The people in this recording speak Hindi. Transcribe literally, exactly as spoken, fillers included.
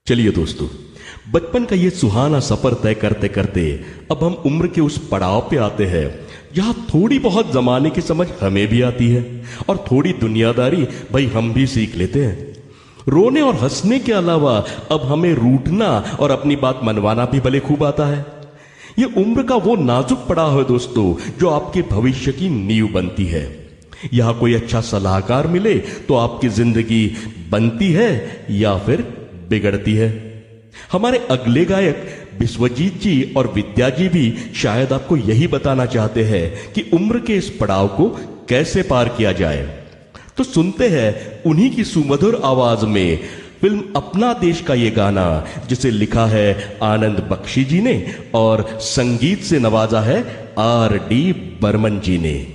चलिए दोस्तों, बचपन का ये सुहाना सफर तय करते करते अब हम उम्र के उस पड़ाव पे आते हैं जहां थोड़ी बहुत जमाने की समझ हमें भी आती है और थोड़ी दुनियादारी भाई हम भी सीख लेते हैं। रोने और हंसने के अलावा अब हमें रूठना और अपनी बात मनवाना भी भले खूब आता है। ये उम्र का वो नाजुक पड़ाव है दोस्तों, जो आपके भविष्य की नींव बनती है। यहां कोई अच्छा सलाहकार मिले तो आपकी जिंदगी बनती है या फिर बिगड़ती है। हमारे अगले गायक विश्वजीत जी और विद्या जी भी शायद आपको यही बताना चाहते हैं कि उम्र के इस पड़ाव को कैसे पार किया जाए। तो सुनते हैं उन्हीं की सुमधुर आवाज में फिल्म अपना देश का ये गाना, जिसे लिखा है आनंद बख्शी जी ने और संगीत से नवाजा है आर डी बर्मन जी ने।